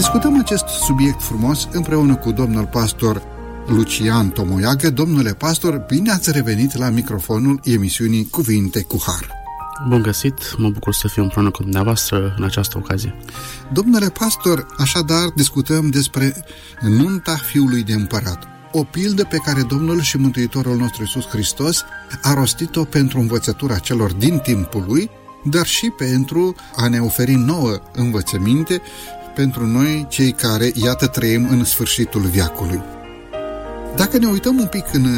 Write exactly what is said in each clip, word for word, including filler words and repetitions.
Discutăm acest subiect frumos împreună cu domnul pastor Lucian Tomoiagă. Domnule pastor, bine ați revenit la microfonul emisiunii Cuvinte cu Har. Bun găsit, mă bucur să fiu împreună cu dumneavoastră în această ocazie. Domnule pastor, așadar discutăm despre nunta Fiului de Împărat, o pildă pe care Domnul și Mântuitorul nostru Iisus Hristos a rostit-o pentru învățătura celor din timpul Lui, dar și pentru a ne oferi nouă învățăminte pentru noi, cei care, iată, trăim în sfârșitul veacului. Dacă ne uităm un pic în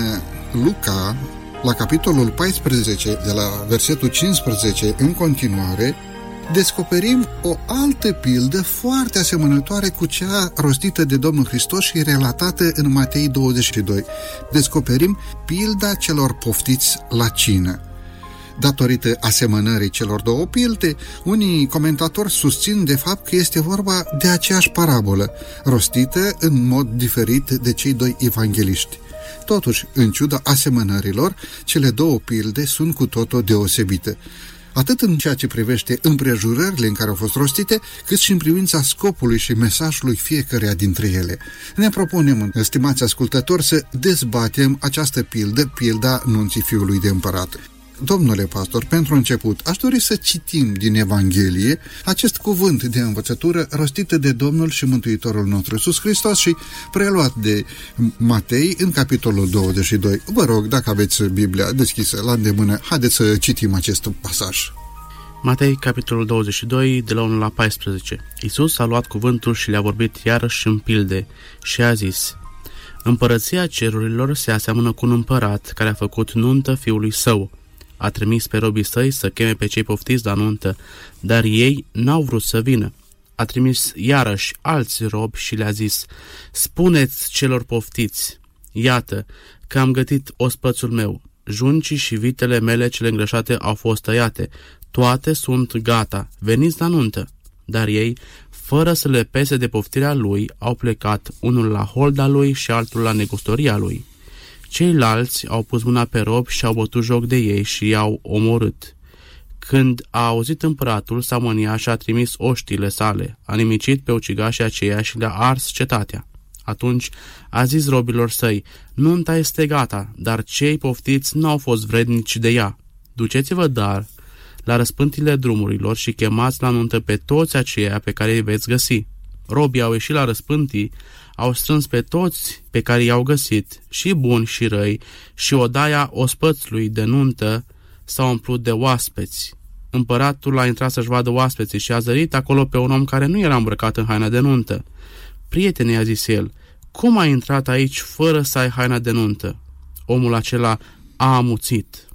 Luca, la capitolul paisprezece, de la versetul cincisprezece în continuare, descoperim o altă pildă foarte asemănătoare cu cea rostită de Domnul Hristos și relatată în Matei douăzeci și doi. Descoperim pilda celor poftiți la cină. Datorită asemănării celor două pilde, unii comentatori susțin de fapt că este vorba de aceeași parabolă, rostită în mod diferit de cei doi evangeliști. Totuși, în ciuda asemănărilor, cele două pilde sunt cu totul deosebite, atât în ceea ce privește împrejurările în care au fost rostite, cât și în privința scopului și mesajului fiecăreia dintre ele. Ne propunem, stimați ascultători, să dezbatem această pildă, pilda nunții Fiului de Împărat. Domnule pastor, pentru început, aș dori să citim din Evanghelie acest cuvânt de învățătură rostită de Domnul și Mântuitorul nostru Iisus Hristos și preluat de Matei în capitolul douăzeci și doi. Vă rog, dacă aveți Biblia deschisă la îndemână, haideți să citim acest pasaj. Matei, capitolul douăzeci și doi, de la unu la paisprezece. Iisus a luat cuvântul și le-a vorbit iarăși în pilde și a zis: Împărăția cerurilor se aseamănă cu un împărat care a făcut nuntă fiului său. A trimis pe robii săi să cheme pe cei poftiți la nuntă, dar ei n-au vrut să vină. A trimis iarăși alți robi și le-a zis: Spuneți celor poftiți, iată că am gătit ospățul meu, juncii și vitele mele cele îngrășate au fost tăiate, toate sunt gata, veniți la nuntă. Dar ei, fără să le pese de poftirea lui, au plecat, unul la holda lui și altul la negustoria lui. Ceilalți au pus mâna pe robi și au bătut joc de ei și i-au omorât. Când a auzit împăratul, s-a mâniat și a trimis oștile sale, a nimicit pe ucigașii aceia și le-a ars cetatea. Atunci a zis robilor săi: Nunta este gata, dar cei poftiți n-au fost vrednici de ea. Duceți-vă dar la răspântile drumurilor și chemați la nuntă pe toți aceia pe care îi veți găsi. Robii au ieșit la răspântii, au strâns pe toți pe care i-au găsit, și buni și răi, și odaia ospățului de nuntă s-a umplut de oaspeți. Împăratul a intrat să-și vadă oaspeții și a zărit acolo pe un om care nu era îmbrăcat în haina de nuntă. Prietene, i-a zis el, cum ai intrat aici fără să ai haina de nuntă? Omul acela a amuțit.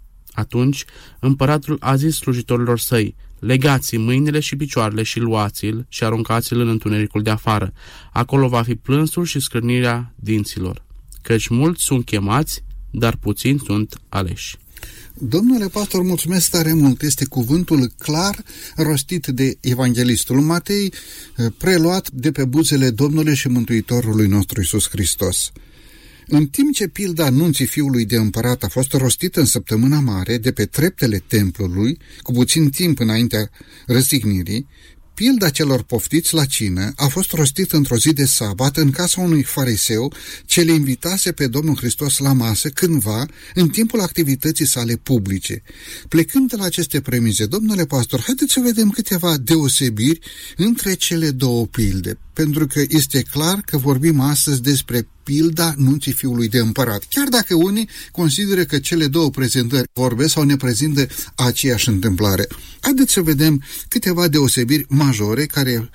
Atunci împăratul a zis slujitorilor săi: Legați mâinile și picioarele și luați-l și aruncați-l în întunericul de afară. Acolo va fi plânsul și scrâșnirea dinților, căci mulți sunt chemați, dar puțini sunt aleși. Domnule pastor, mulțumesc tare mult. Este cuvântul clar rostit de evanghelistul Matei, preluat de pe buzele Domnului și Mântuitorului nostru Iisus Hristos. În timp ce pilda nunții Fiului de Împărat a fost rostită în săptămâna mare de pe treptele templului, cu puțin timp înaintea răstignirii, pilda celor poftiți la cină a fost rostită într-o zi de sabat în casa unui fariseu ce le invitase pe Domnul Hristos la masă cândva în timpul activității sale publice. Plecând de la aceste premize, domnule pastor, haideți să vedem câteva deosebiri între cele două pilde, pentru că este clar că vorbim astăzi despre pilda nunții Fiului de Împărat, chiar dacă unii consideră că cele două prezentări vorbesc sau ne prezintă aceeași întâmplare. Haideți să vedem câteva deosebiri majore care e,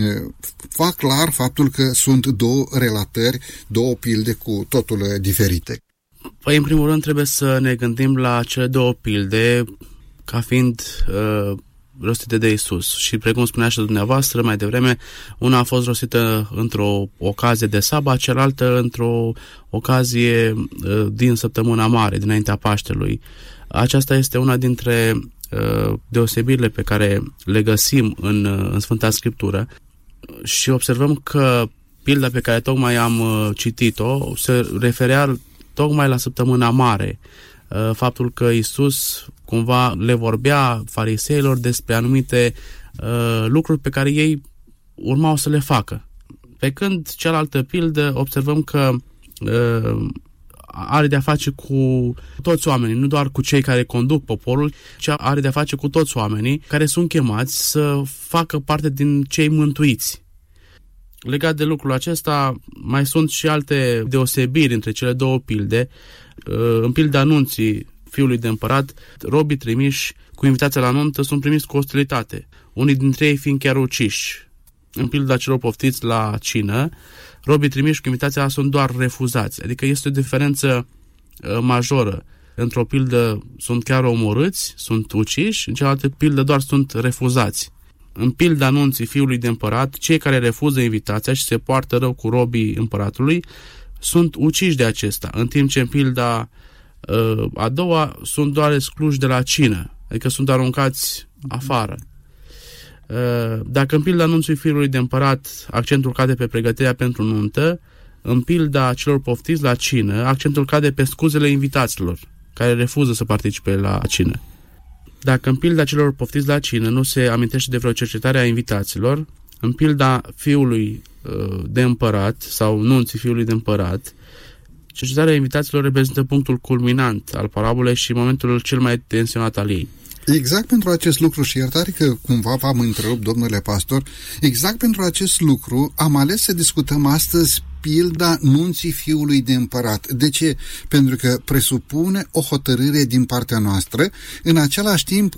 fac clar faptul că sunt două relatări, două pilde cu totul diferite. Păi, în primul rând, trebuie să ne gândim la cele două pilde ca fiind uh, rostite de Iisus. Și precum spunea și dumneavoastră mai devreme, una a fost rostită într-o ocazie de sabat, cealaltă într-o ocazie uh, din săptămâna mare, dinaintea Paștelui. Aceasta este una dintre uh, deosebirile pe care le găsim în, uh, în Sfânta Scriptură și observăm că pilda pe care tocmai am uh, citit-o se referea tocmai la săptămâna mare. Uh, faptul că Iisus cumva le vorbea fariseilor despre anumite uh, lucruri pe care ei urmau să le facă. Pe când cealaltă pildă observăm că uh, are de-a face cu toți oamenii, nu doar cu cei care conduc poporul, ci are de-a face cu toți oamenii care sunt chemați să facă parte din cei mântuiți. Legat de lucrul acesta, mai sunt și alte deosebiri între cele două pilde. În pilda anunții fiului de împărat, robii trimiși cu invitația la nuntă sunt primiți cu ostilitate, unii dintre ei fiind chiar uciși. În pilda celor poftiți la cină, robii trimiși cu invitația sunt doar refuzați. Adică este o diferență uh, majoră. Într-o pildă sunt chiar omorâți, sunt uciși, în cealaltă pildă doar sunt refuzați. În pilda anunții fiului de împărat, cei care refuză invitația și se poartă rău cu robii împăratului sunt uciși de acesta, în timp ce în pilda uh, a doua sunt doar excluși de la cină, adică sunt aruncați afară. Dacă în pilda anunțului fiului de împărat accentul cade pe pregătirea pentru nuntă, în pilda celor poftiți la cină accentul cade pe scuzele invitaților care refuză să participe la cină. Dacă în pilda celor poftiți la cină nu se amintește de vreo cercetare a invitaților, în pilda fiului de împărat sau nunții fiului de împărat, cercetarea invitaților reprezintă punctul culminant al parabolei și momentul cel mai tensionat al ei. Exact pentru acest lucru, și iertare că cumva v-am întrerupt, domnule pastor, exact pentru acest lucru am ales să discutăm astăzi pilda nunții fiului de împărat. De ce? Pentru că presupune o hotărâre din partea noastră, în același timp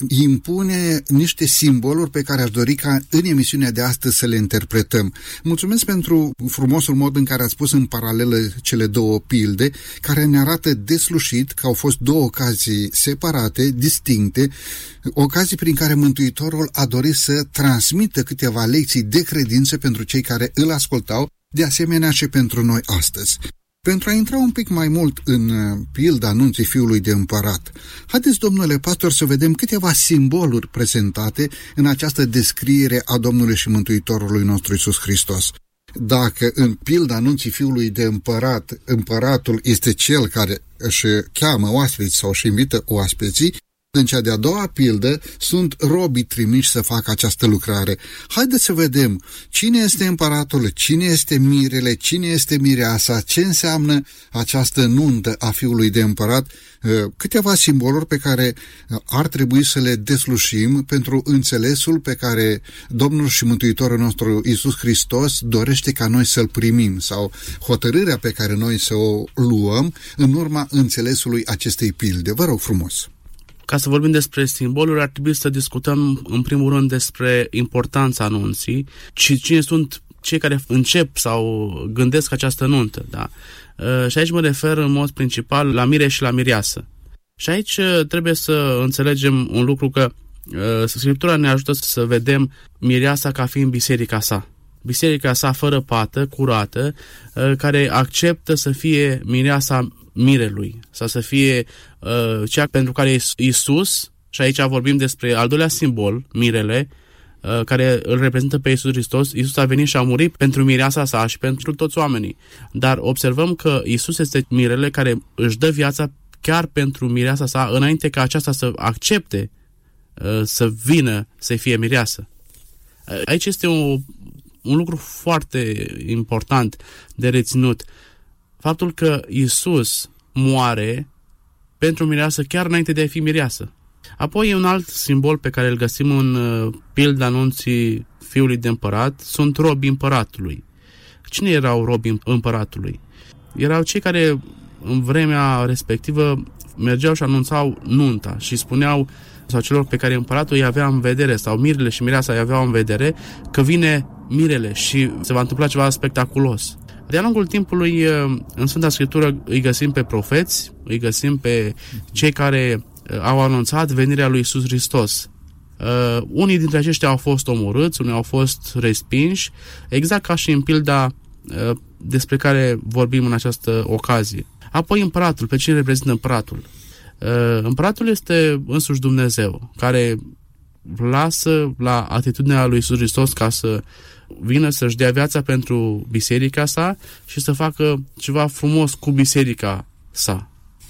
impune niște simboluri pe care aș dori ca în emisiunea de astăzi să le interpretăm. Mulțumesc pentru frumosul mod în care ați pus în paralelă cele două pilde, care ne arată deslușit că au fost două ocazii separate, distincte, ocazii prin care Mântuitorul a dorit să transmită câteva lecții de credință pentru cei care îl ascultau, de asemenea și pentru noi astăzi. Pentru a intra un pic mai mult în pilda anunții fiului de împărat, haideți, domnule pastor, să vedem câteva simboluri prezentate în această descriere a Domnului și Mântuitorului nostru Iisus Hristos. Dacă în pilda anunții fiului de împărat, împăratul este cel care își cheamă oaspeți sau își invită oaspeții, în cea de-a doua pildă sunt robii trimiși să facă această lucrare. Haideți să vedem cine este împăratul, cine este mirele, cine este mireasa, ce înseamnă această nuntă a fiului de împărat, câteva simboluri pe care ar trebui să le deslușim pentru înțelesul pe care Domnul și Mântuitorul nostru Iisus Hristos dorește ca noi să-l primim, sau hotărârea pe care noi să o luăm în urma înțelesului acestei pilde. Vă rog frumos! Ca să vorbim despre simboluri, ar trebui să discutăm în primul rând despre importanța anunții și cine sunt cei care încep sau gândesc această nuntă. Da? Și aici mă refer în mod principal la mire și la mireasă. Și aici trebuie să înțelegem un lucru, că Scriptura ne ajută să vedem mireasa ca fiind biserica sa. Biserica sa fără pată, curată, care acceptă să fie mireasa mirelui, sau să fie uh, cea pentru care Iisus, și aici vorbim despre al doilea simbol, mirele, uh, care îl reprezintă pe Iisus Hristos. Iisus a venit și a murit pentru mireasa sa și pentru toți oamenii. Dar observăm că Iisus este mirele care își dă viața chiar pentru mireasa sa, înainte ca aceasta să accepte uh, să vină să fie mireasă. Uh, aici este o, un lucru foarte important de reținut. Faptul că Iisus moare pentru mireasă chiar înainte de a fi mireasă. Apoi un alt simbol pe care îl găsim în uh, pilda anunții fiului de împărat sunt robii împăratului. Cine erau robii împăratului? Erau cei care în vremea respectivă mergeau și anunțau nunta și spuneau, sau celor pe care împăratul îi avea în vedere, sau mirele și mireasa îi aveau în vedere, că vine mirele și se va întâmpla ceva spectaculos. De-a lungul timpului, în Sfânta Scriptură îi găsim pe profeți, îi găsim pe cei care au anunțat venirea lui Iisus Hristos. Uh, unii dintre aceștia au fost omorâți, unii au fost respinși, exact ca și în pilda uh, despre care vorbim în această ocazie. Apoi împăratul, pe cine reprezintă împăratul? Uh, împăratul este însuși Dumnezeu, care lasă la atitudinea lui Iisus Hristos ca să vină să-și dea viața pentru biserica sa și să facă ceva frumos cu biserica sa.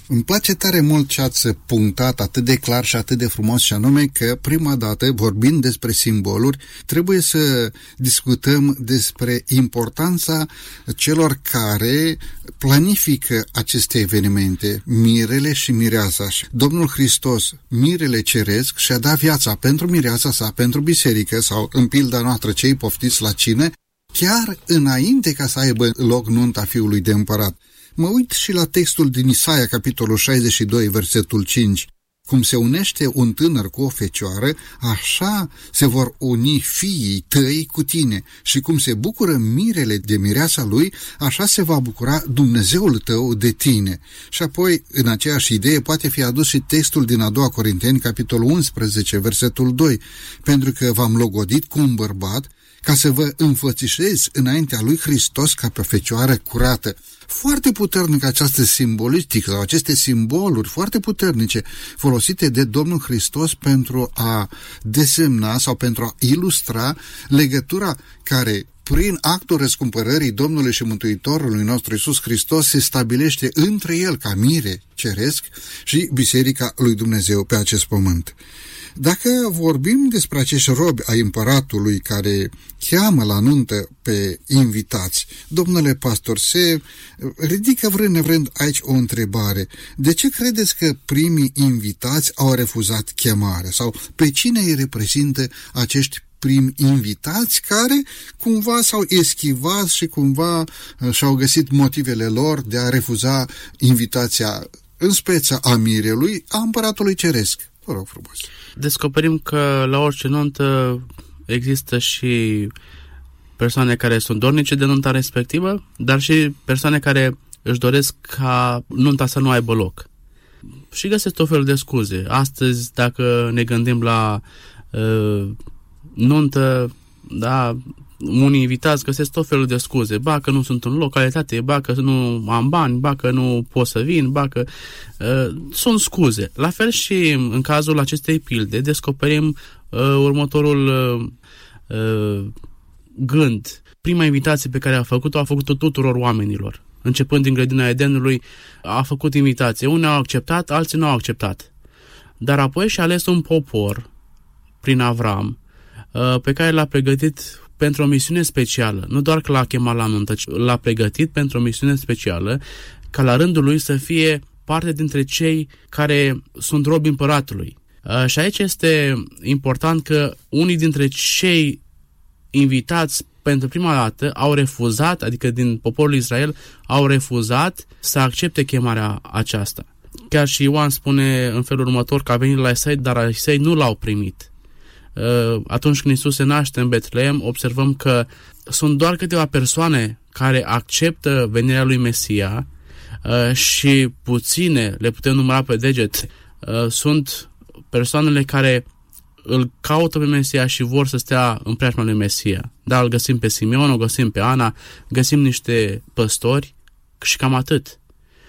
Îmi place tare mult ce ați punctat atât de clar și atât de frumos, și anume că prima dată, vorbind despre simboluri, trebuie să discutăm despre importanța celor care planifică aceste evenimente, mirele și mireasa. Domnul Hristos, mirele ceresc, și-a dat viața pentru mireasa sa, pentru biserică, sau în pilda noastră cei poftiți la cină, chiar înainte ca să aibă loc nunta fiului de împărat. Mă uit și la textul din Isaia, capitolul șaizeci și doi, versetul cinci. Cum se unește un tânăr cu o fecioară, așa se vor uni fiii tăi cu tine, și cum se bucură mirele de mireasa lui, așa se va bucura Dumnezeul tău de tine. Și apoi, în aceeași idee, poate fi adus și textul din a doua Corinteni, capitolul unsprezece, versetul doi. Pentru că v-am logodit cu un bărbat, ca să vă înfățișez înaintea lui Hristos ca pe fecioară curată. Foarte puternică această simbolistică, sau aceste simboluri foarte puternice folosite de Domnul Hristos pentru a desemna sau pentru a ilustra legătura care, prin actul răscumpărării Domnului și Mântuitorului nostru Iisus Hristos, se stabilește între El ca mire ceresc și Biserica lui Dumnezeu pe acest pământ. Dacă vorbim despre acești robi ai împăratului care cheamă la nuntă pe invitați, domnule pastor, se ridică vrând nevrând aici o întrebare. De ce credeți că primii invitați au refuzat chemarea? Sau pe cine îi reprezintă acești primi invitați care cumva s-au eschivat și cumva și-au găsit motivele lor de a refuza invitația în speța a mirelui, a împăratului ceresc? Vă rog frumos. Descoperim că la orice nuntă există și persoane care sunt dornice de nunta respectivă, dar și persoane care își doresc ca nunta să nu aibă loc. Și găsesc tot felul de scuze. Astăzi, dacă ne gândim la uh, nuntă, da, unii invitați găsesc tot felul de scuze. Ba că nu sunt în localitate, ba că nu am bani, ba că nu pot să vin, ba că... Uh, sunt scuze. La fel și în cazul acestei pilde descoperim uh, următorul uh, uh, gând. Prima invitație pe care a făcut-o, a făcut-o tuturor oamenilor. Începând din grădina Edenului, a făcut invitație. Unii au acceptat, alții nu au acceptat. Dar apoi și-a ales un popor, prin Avram, uh, pe care l-a pregătit pentru o misiune specială. Nu doar că l-a chemat la nuntă, ci l-a pregătit pentru o misiune specială, ca la rândul lui să fie parte dintre cei care sunt robi împăratului. Și aici este important că unii dintre cei invitați pentru prima dată au refuzat, adică din poporul Israel, au refuzat să accepte chemarea aceasta. Chiar și Ioan spune în felul următor că a venit la Isai, dar Isai nu l-au primit. Atunci când Iisus se naște în Betleem, observăm că sunt doar câteva persoane care acceptă venirea lui Mesia și puține, le putem număra pe deget, sunt persoanele care îl caută pe Mesia și vor să stea în preajma lui Mesia. Da, îl găsim pe Simeon, o găsim pe Ana, găsim niște păstori și cam atât.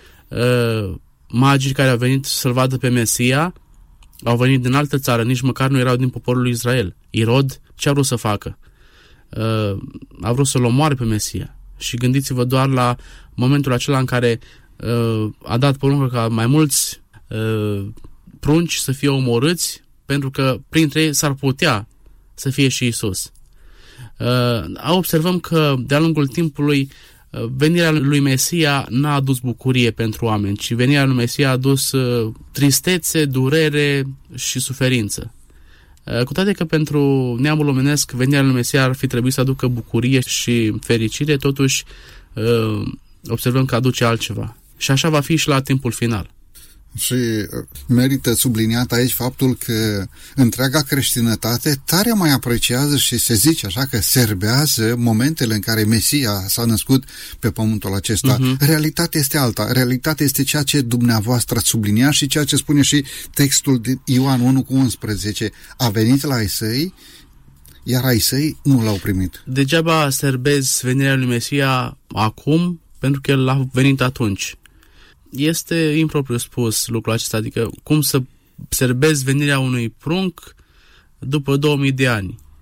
Magii care au venit să-l vadă pe Mesia au venit din altă țară, nici măcar nu erau din poporul lui Israel. Irod ce a vrut să facă? Uh, a vrut să-l omoare pe Mesia. Și gândiți-vă doar la momentul acela în care uh, a dat poruncă ca mai mulți uh, prunci să fie omorâți, pentru că printre ei s-ar putea să fie și Isus. Uh, observăm că de-a lungul timpului venirea lui Mesia n-a adus bucurie pentru oameni, ci venirea lui Mesia a adus uh, tristețe, durere și suferință. Uh, cu toate că pentru neamul omenesc venirea lui Mesia ar fi trebuit să aducă bucurie și fericire, totuși uh, observăm că aduce altceva. Și așa va fi și la timpul final. Și merită subliniat aici faptul că întreaga creștinătate tare mai apreciază și se zice așa că serbează momentele în care Mesia s-a născut pe pământul acesta. Uh-huh. Realitatea este alta. Realitatea este ceea ce dumneavoastră ați subliniat și ceea ce spune și textul din Ioan unu cu unsprezece. A venit la ai săi, iar ai săi nu l-au primit. Degeaba serbezi venirea lui Mesia acum, pentru că el a venit atunci. Este impropriu spus lucrul acesta, adică cum să serbezi venirea unui prunc după două mii de ani.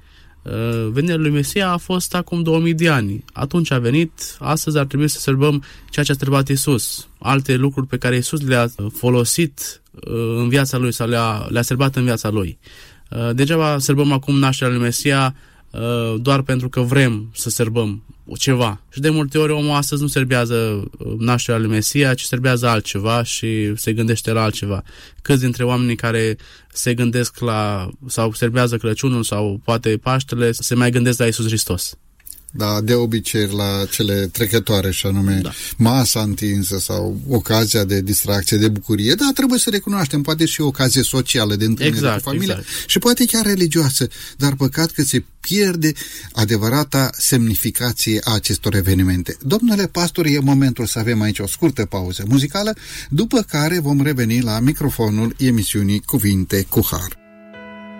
Venirea lui Mesia a fost acum două mii de ani. Atunci a venit, astăzi ar trebui să sărbăm ceea ce a sărbat Iisus. Alte lucruri pe care Iisus le-a folosit în viața lui sau le-a, le-a sărbat în viața lui. Degeaba sărbăm acum nașterea lui Mesia doar pentru că vrem să sărbăm ceva. Și de multe ori omul astăzi nu serbează nașterea lui Mesia, ci serbează altceva și se gândește la altceva. Câți dintre oamenii care se gândesc la, sau serbează Crăciunul sau poate Paștele, se mai gândesc la Iisus Hristos? Da, de obicei la cele trecătoare, și anume da. Masa întinsă sau ocazia de distracție, de bucurie, dar trebuie să recunoaștem, poate și o ocazie socială de întâlnire exact, cu familia exact. Și poate chiar religioasă, dar păcat că se pierde adevărata semnificație a acestor evenimente. Domnule pastor, e momentul să avem aici o scurtă pauză muzicală, după care vom reveni la microfonul emisiunii Cuvinte cu Har.